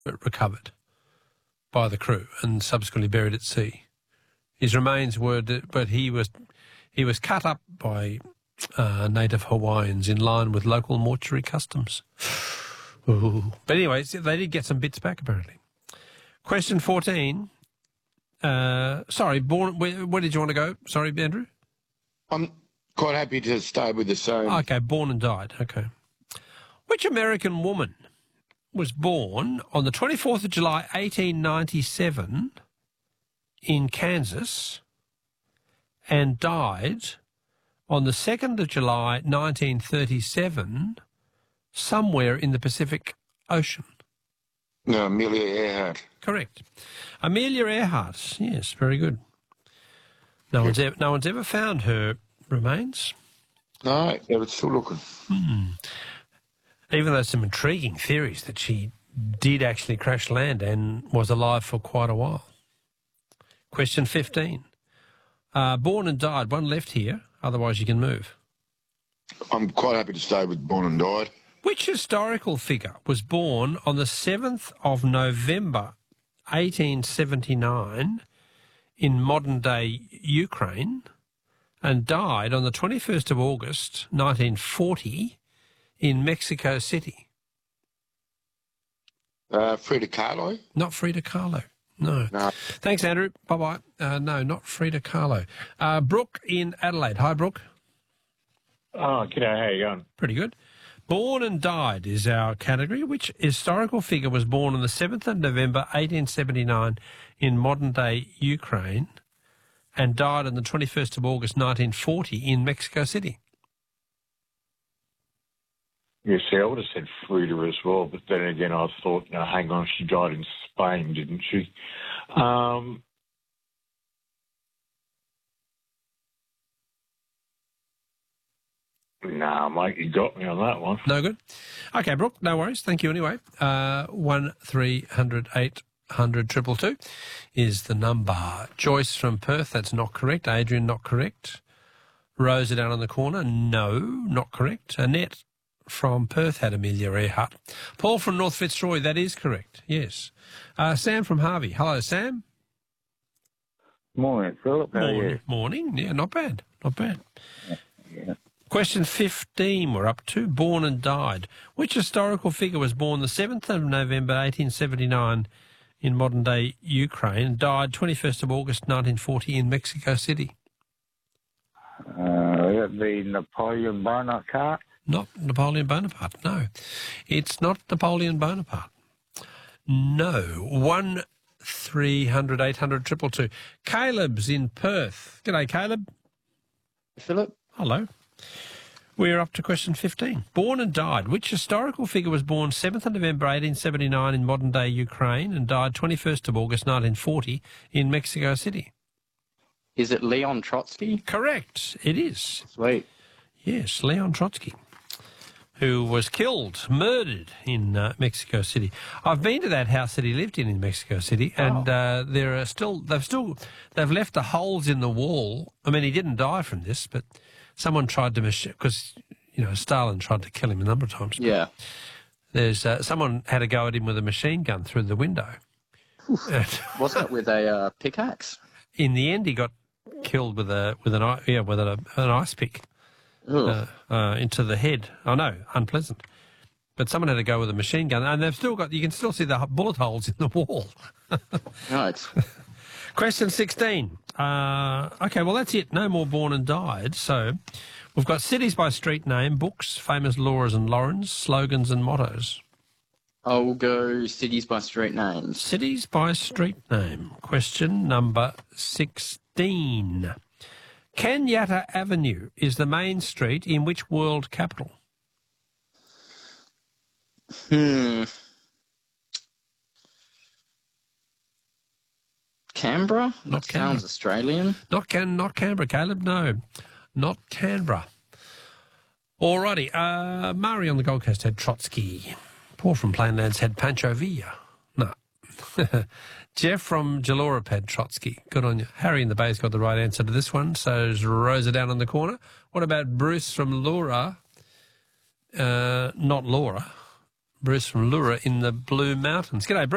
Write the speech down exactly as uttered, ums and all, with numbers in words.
recovered by the crew and subsequently buried at sea. His remains were, but he was he was cut up by uh, native Hawaiians in line with local mortuary customs. Ooh. But anyway, they did get some bits back apparently. Question fourteen. Uh, sorry, born. Where, where did you want to go? Sorry, Andrew. I'm quite happy to stay with the same. Okay, born and died. Okay. Which American woman was born on the twenty-fourth of July, eighteen ninety-seven, in Kansas, and died on the second of July, nineteen thirty-seven, somewhere in the Pacific Ocean? No, Amelia Earhart. Correct. Amelia Earhart. Yes, very good. No one's ever, no one's ever found her remains. No, they were still looking. Hmm. Even though some intriguing theories that she did actually crash land and was alive for quite a while. Question fifteen. Uh, born and died. One left here. Otherwise you can move. I'm quite happy to stay with born and died. Which historical figure was born on the seventh of November, eighteen seventy-nine, in modern-day Ukraine, and died on the twenty-first of August, nineteen forty, in Mexico City? Uh, Frida Kahlo? Not Frida Kahlo. No. No. Thanks, Andrew. Bye-bye. Uh, no, not Frida Kahlo. Uh, Brooke in Adelaide. Hi, Brooke. Oh, g'day. How you going? Pretty good. Born and died is our category. Which historical figure was born on the seventh of November, eighteen seventy-nine, in modern-day Ukraine, and died on the twenty-first of August, nineteen forty, in Mexico City? Yes, see, I would have said Frida as well, but then again, I thought, no, hang on, she died in Spain, didn't she? Um, nah, mate, you got me on that one. No good? Okay, Brooke, no worries. Thank you anyway. Uh, one three hundred eight hundred triple two is the number. Joyce from Perth, that's not correct. Adrian, not correct. Rosa down on the corner, no, not correct. Annette from Perth had Amelia Earhart. Paul from North Fitzroy, that is correct, yes. Uh, Sam from Harvey. Hello, Sam. Morning, Philip. How Morning. are you? Morning. Yeah, not bad. Not bad. Yeah. Question fifteen we're up to. Born and died. Which historical figure was born the seventh of November, eighteen seventy-nine, in modern-day Ukraine, and died twenty-first of August, nineteen forty, in Mexico City? Uh, that'd be Napoleon Bonaparte. Not Napoleon Bonaparte, no. It's not Napoleon Bonaparte. No. One three hundred eight hundred triple two. Caleb's in Perth. G'day, Caleb. Philip. Hello. We're up to question fifteen. Born and died. Which historical figure was born seventh of November eighteen seventy-nine in modern-day Ukraine and died twenty-first of August nineteen forty in Mexico City? Is it Leon Trotsky? Correct. It is. Sweet. Yes, Leon Trotsky, who was killed, murdered in uh, Mexico City. I've been to that house that he lived in in Mexico City, and Oh. uh, there are still they've still they've left the holes in the wall. I mean, he didn't die from this, but someone tried to because you know Stalin tried to kill him a number of times. Yeah. There's uh, someone had a go at him with a machine gun through the window. Wasn't it with a uh, pickaxe? In the end, he got killed with a with an i- yeah with a, an ice pick. Uh, uh, into the head. Oh, no, unpleasant. But someone had to go with a machine gun, and they've still got, you can still see the bullet holes in the wall. Right. Question sixteen. Uh, okay, well, that's it. No more born and died. So we've got cities by street name, books, famous Laura's and Laurens, slogans and mottos. I'll go cities by street names. Cities by street name. Question number sixteen. Kenyatta Avenue is the main street in which world capital? Hmm. Canberra? Not That Canberra. sounds Australian. Not Can, not Canberra, Caleb. No, not Canberra. Alrighty. Uh, Murray on the Gold Coast had Trotsky. Paul from Plainlands had Pancho Villa. No. Jeff from Jalora had Trotsky. Good on you. Harry in the Bay's got the right answer to this one. So is Rosa down on the corner. What about Bruce from Laura? Uh, not Laura. Bruce from Laura in the Blue Mountains. G'day, Bruce.